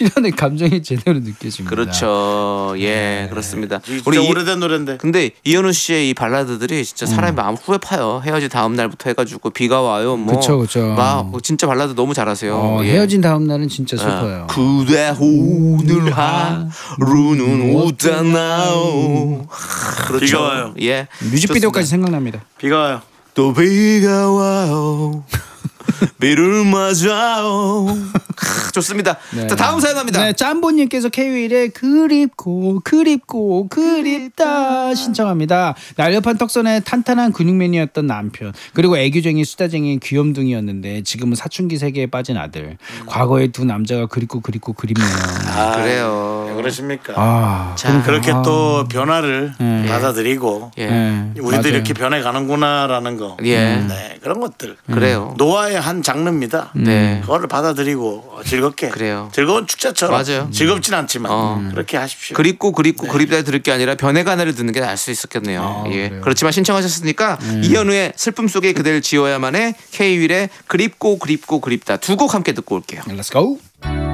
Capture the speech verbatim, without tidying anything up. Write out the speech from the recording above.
실현의 감정이 제대로 느껴집니다. 그렇죠. 예, 네. 그렇습니다. 우리 오래된 노래인데. 근데 이현우 씨의 이 발라드들이 진짜 사람의 음. 마음 후회 파요. 헤어진 다음 날부터 해가지고 비가 와요. 뭐 그쵸, 그쵸. 막 진짜 발라드 너무 잘하세요. 어, 예. 헤어진 다음 날은 진짜 슬퍼요. 아, 그대 오늘 하루는 웃잖아요. 그렇죠. 비가 와요. 예, 뮤직비디오까지 생각납니다. 비가 와요. 또 비가 와요. 비를 맞아요. 좋습니다. 네. 자, 다음 사연 합니다. 네, 짬보님께서 케이윌의 그립고 그립고 그립다 신청합니다. 날렵한 턱선에 탄탄한 근육맨이었던 남편, 그리고 애교쟁이 수다쟁이 귀염둥이였는데 지금은 사춘기 세계에 빠진 아들. 음. 과거의 두 남자가 그립고 그립고 그립네요. 아, 그래요. 왜 그러십니까? 아, 자, 그렇게 아. 또 변화를 네. 받아들이고 예. 네, 우리도 맞아요. 이렇게 변해가는구나라는 거. 예. 네, 그런 것들. 그래요. 노화의 한 장르입니다. 네. 그거를 받아들이고 즐겁게. 그래요. 즐거운 축제처럼. 맞아요. 즐겁진 않지만 어. 그렇게 하십시오. 그립고 그립고 그립다 들을 게 아니라 변해가네를 듣는 게 나을 수 있었겠네요. 아, 예. 그래요. 그렇지만 신청하셨으니까 이현우의 슬픔 속에 그댈 지워야만의 케이윌의 그립고 그립고 그립다 두 곡 함께 듣고 올게요. Let's go.